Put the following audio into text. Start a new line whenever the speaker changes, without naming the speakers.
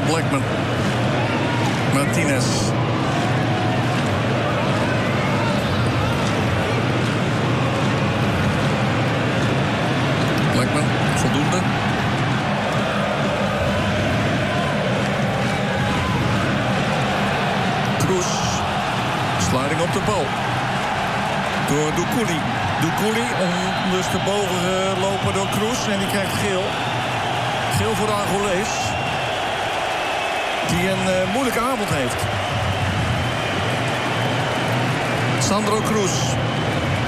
Blackman. Martinez. Blackman, voldoende. Kroes. Sliding op de bal. Door Doucouli. Doucouli ondersteboven lopen door Kroes. En die krijgt geel. Geel voor de Angolees. Die een moeilijke avond heeft. Sandro Kroes.